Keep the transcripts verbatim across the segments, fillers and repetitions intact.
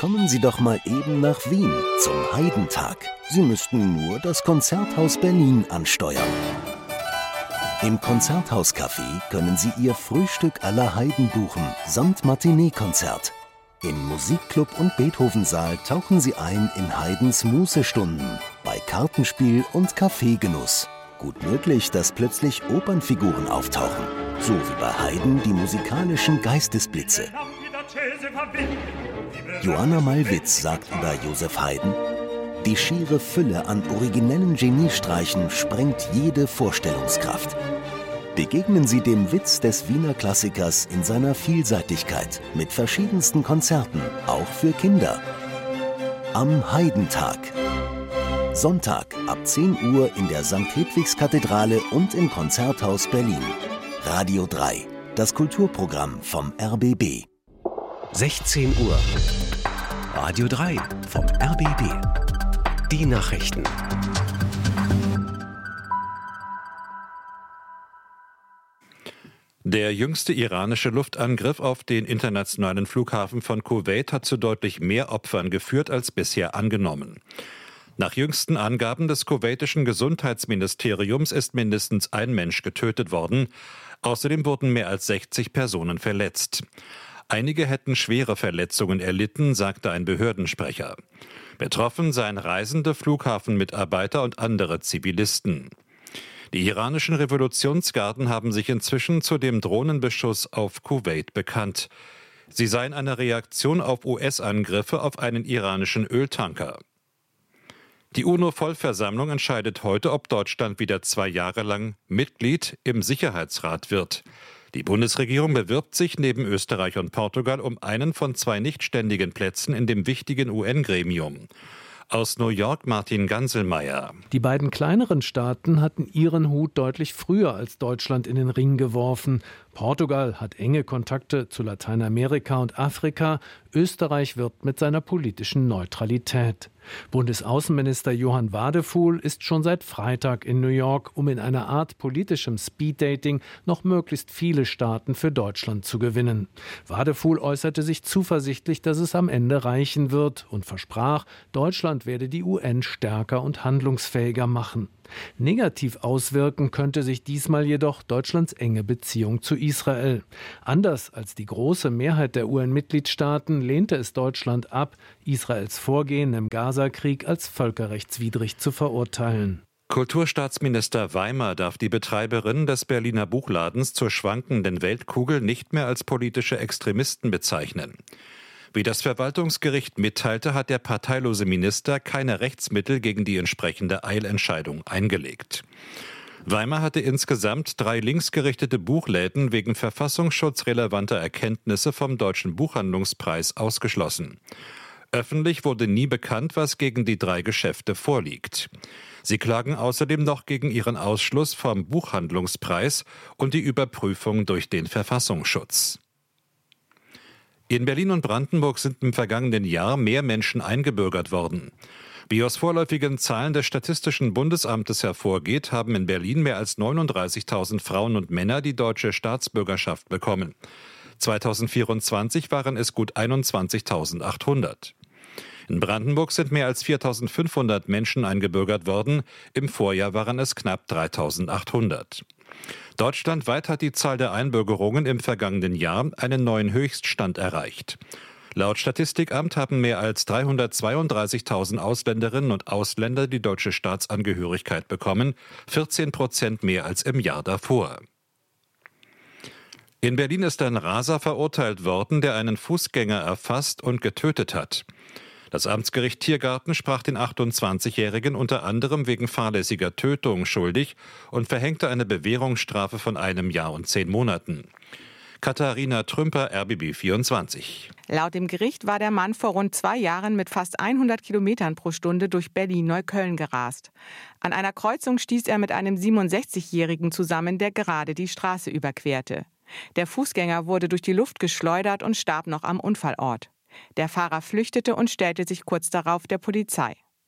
Kommen Sie doch mal eben nach Wien zum Heidentag. Sie müssten nur das Konzerthaus Berlin ansteuern. Im Konzerthaus-Café können Sie Ihr Frühstück aller Heiden buchen, samt Matinee-Konzert. Im Musikclub und Beethovensaal tauchen Sie ein in Haydns Mußestunden, bei Kartenspiel und Kaffeegenuss. Gut möglich, dass plötzlich Opernfiguren auftauchen, so wie bei Haydn die musikalischen Geistesblitze. Joanna Malwitz sagt über Joseph Haydn: Die schiere Fülle an originellen Geniestreichen sprengt jede Vorstellungskraft. Begegnen Sie dem Witz des Wiener Klassikers in seiner Vielseitigkeit mit verschiedensten Konzerten, auch für Kinder. Am Heidentag. Sonntag ab zehn Uhr in der Sankt Hedwigs-Kathedrale und im Konzerthaus Berlin. Radio drei, das Kulturprogramm vom R B B. sechzehn Uhr. Radio drei vom R B B. Die Nachrichten. Der jüngste iranische Luftangriff auf den internationalen Flughafen von Kuwait hat zu deutlich mehr Opfern geführt als bisher angenommen. Nach jüngsten Angaben des kuwaitischen Gesundheitsministeriums ist mindestens ein Mensch getötet worden. Außerdem wurden mehr als sechzig Personen verletzt. Einige hätten schwere Verletzungen erlitten, sagte ein Behördensprecher. Betroffen seien Reisende, Flughafenmitarbeiter und andere Zivilisten. Die iranischen Revolutionsgarden haben sich inzwischen zu dem Drohnenbeschuss auf Kuwait bekannt. Sie seien eine Reaktion auf U S-Angriffe auf einen iranischen Öltanker. Die UNO-Vollversammlung entscheidet heute, ob Deutschland wieder zwei Jahre lang Mitglied im Sicherheitsrat wird. Die Bundesregierung bewirbt sich neben Österreich und Portugal um einen von zwei nichtständigen Plätzen in dem wichtigen U N-Gremium. Aus New York Martin Ganselmeier. Die beiden kleineren Staaten hatten ihren Hut deutlich früher als Deutschland in den Ring geworfen. Portugal hat enge Kontakte zu Lateinamerika und Afrika. Österreich wirbt mit seiner politischen Neutralität. Bundesaußenminister Johann Wadefuhl ist schon seit Freitag in New York, um in einer Art politischem Speeddating noch möglichst viele Staaten für Deutschland zu gewinnen. Wadefuhl äußerte sich zuversichtlich, dass es am Ende reichen wird und versprach, Deutschland werde die U N stärker und handlungsfähiger machen. Negativ auswirken könnte sich diesmal jedoch Deutschlands enge Beziehung zu Israel. Anders als die große Mehrheit der U N-Mitgliedstaaten lehnte es Deutschland ab, Israels Vorgehen im Gaza-Krieg als völkerrechtswidrig zu verurteilen. Kulturstaatsminister Weimer darf die Betreiberin des Berliner Buchladens zur schwankenden Weltkugel nicht mehr als politische Extremisten bezeichnen. Wie das Verwaltungsgericht mitteilte, hat der parteilose Minister keine Rechtsmittel gegen die entsprechende Eilentscheidung eingelegt. Weimer hatte insgesamt drei linksgerichtete Buchläden wegen verfassungsschutzrelevanter Erkenntnisse vom Deutschen Buchhandlungspreis ausgeschlossen. Öffentlich wurde nie bekannt, was gegen die drei Geschäfte vorliegt. Sie klagen außerdem noch gegen ihren Ausschluss vom Buchhandlungspreis und die Überprüfung durch den Verfassungsschutz. In Berlin und Brandenburg sind im vergangenen Jahr mehr Menschen eingebürgert worden. Wie aus vorläufigen Zahlen des Statistischen Bundesamtes hervorgeht, haben in Berlin mehr als neununddreißigtausend Frauen und Männer die deutsche Staatsbürgerschaft bekommen. zweitausendvierundzwanzig waren es gut einundzwanzigtausendachthundert. In Brandenburg sind mehr als viertausendfünfhundert Menschen eingebürgert worden. Im Vorjahr waren es knapp dreitausendachthundert. Deutschlandweit hat die Zahl der Einbürgerungen im vergangenen Jahr einen neuen Höchststand erreicht. Laut Statistikamt haben mehr als dreihundertzweiunddreißigtausend Ausländerinnen und Ausländer die deutsche Staatsangehörigkeit bekommen, vierzehn Prozent mehr als im Jahr davor. In Berlin ist ein Raser verurteilt worden, der einen Fußgänger erfasst und getötet hat. Das Amtsgericht Tiergarten sprach den achtundzwanzigjährigen unter anderem wegen fahrlässiger Tötung schuldig und verhängte eine Bewährungsstrafe von einem Jahr und zehn Monaten. Katharina Trümper, R B B vierundzwanzig. Laut dem Gericht war der Mann vor rund zwei Jahren mit fast hundert Kilometern pro Stunde durch Berlin-Neukölln gerast. An einer Kreuzung stieß er mit einem siebenundsechzigjährigen zusammen, der gerade die Straße überquerte. Der Fußgänger wurde durch die Luft geschleudert und starb noch am Unfallort. Der Fahrer flüchtete und stellte sich kurz darauf der Polizei.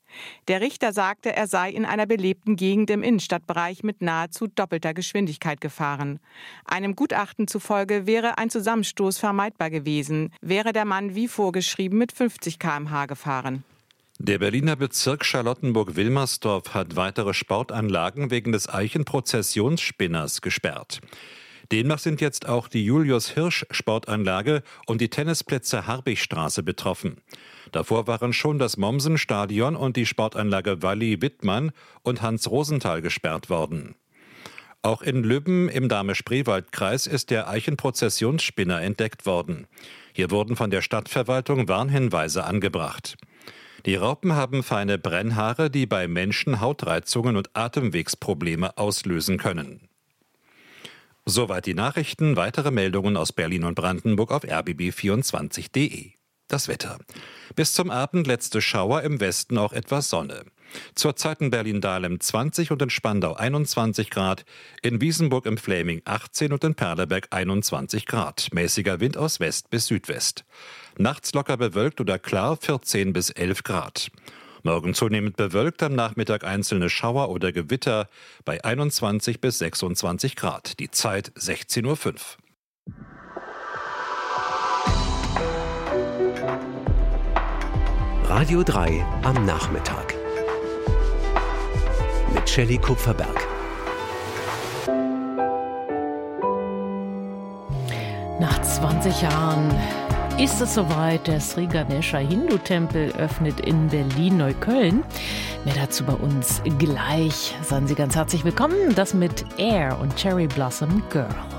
Der Richter sagte, er sei in einer belebten Gegend im Innenstadtbereich mit nahezu doppelter Geschwindigkeit gefahren. Einem Gutachten zufolge wäre ein Zusammenstoß vermeidbar gewesen, wäre der Mann wie vorgeschrieben mit fünfzig Kilometer pro Stunde gefahren. Der Berliner Bezirk Charlottenburg-Wilmersdorf hat weitere Sportanlagen wegen des Eichenprozessionsspinners gesperrt. Demnach sind jetzt auch die Julius-Hirsch-Sportanlage und die Tennisplätze Harbigstraße betroffen. Davor waren schon das Mommsen-Stadion und die Sportanlage Walli-Wittmann und Hans-Rosenthal gesperrt worden. Auch in Lübben im Dahme-Spreewald-Kreis ist der Eichenprozessionsspinner entdeckt worden. Hier wurden von der Stadtverwaltung Warnhinweise angebracht. Die Raupen haben feine Brennhaare, die bei Menschen Hautreizungen und Atemwegsprobleme auslösen können. Soweit die Nachrichten. Weitere Meldungen aus Berlin und Brandenburg auf r b b vierundzwanzig punkt d e. Das Wetter. Bis zum Abend letzte Schauer, im Westen auch etwas Sonne. Zurzeit in Berlin-Dahlem zwanzig und in Spandau einundzwanzig Grad, in Wiesenburg im Fläming achtzehn und in Perleberg einundzwanzig Grad. Mäßiger Wind aus West bis Südwest. Nachts locker bewölkt oder klar vierzehn bis elf Grad. Morgen zunehmend bewölkt, am Nachmittag einzelne Schauer oder Gewitter bei einundzwanzig bis sechsundzwanzig Grad. Die Zeit sechzehn Uhr fünf. Radio drei am Nachmittag. Mit Shelley Kupferberg. Nach zwanzig Jahren ist es soweit. Der Sri Ganesha Hindu-Tempel öffnet in Berlin-Neukölln. Mehr dazu bei uns gleich. Seien Sie ganz herzlich willkommen. Das mit Air und Cherry Blossom Girl.